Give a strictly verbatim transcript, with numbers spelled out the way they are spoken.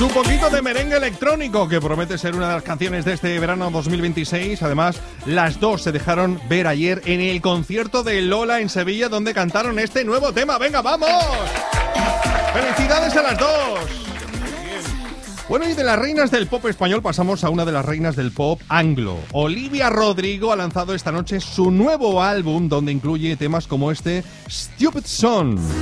Su poquito de merengue electrónico, que promete ser una de las canciones de este verano dos mil veintiséis. Además, las dos se dejaron ver ayer en el concierto de Lola en Sevilla, donde cantaron este nuevo tema. ¡Venga, vamos! ¡Felicidades a las dos! Bueno, y de las reinas del pop español pasamos a una de las reinas del pop anglo. Olivia Rodrigo ha lanzado esta noche su nuevo álbum, donde incluye temas como este Stupid Song.